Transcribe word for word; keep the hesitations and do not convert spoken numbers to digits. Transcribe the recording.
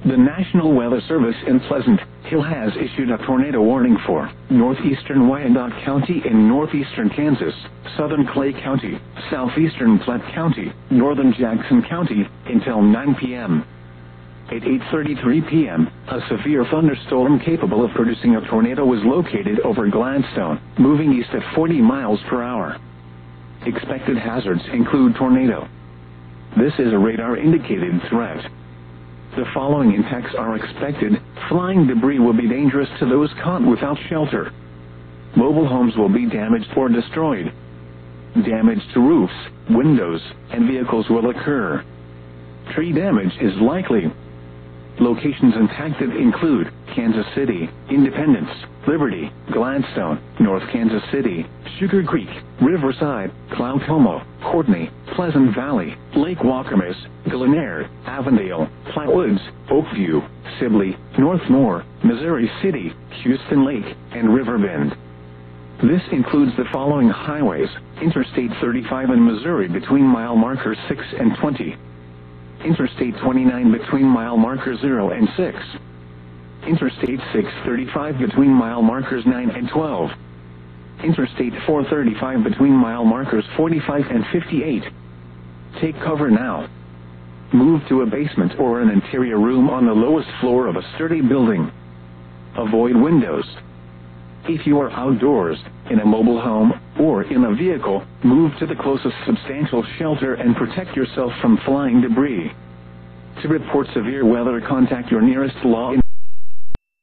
The National Weather Service in Pleasant Hill has issued a tornado warning for northeastern Wyandotte County in northeastern Kansas, southern Clay County, southeastern Platte County, northern Jackson County, until nine p m At eight thirty-three p m, a severe thunderstorm capable of producing a tornado was located over Gladstone, moving east at forty miles per hour. Expected hazards include tornado. This is a radar-indicated threat. The following impacts are expected. Flying debris will be dangerous to those caught without shelter. Mobile homes will be damaged or destroyed. Damage to roofs, windows, and vehicles will occur. Tree damage is likely. Locations impacted include Kansas City, Independence, Liberty, Gladstone, North Kansas City, Sugar Creek, Riverside, Cloud-Como, Courtney, Pleasant Valley, Lake Wakamas, Glenair, Avondale, Platte Woods, Oakview, Sibley, Northmore, Missouri City, Houston Lake, and Riverbend. This includes the following highways: Interstate thirty-five in Missouri between mile markers six and twenty. Interstate twenty-nine between mile markers zero and six. Interstate six thirty-five between mile markers nine and twelve. Interstate four thirty-five between mile markers forty-five and fifty-eight. Take cover now. Move to a basement or an interior room on the lowest floor of a sturdy building. Avoid windows. If you are outdoors, in a mobile home, or in a vehicle, move to the closest substantial shelter and protect yourself from flying debris. To report severe weather, contact your nearest law enforcement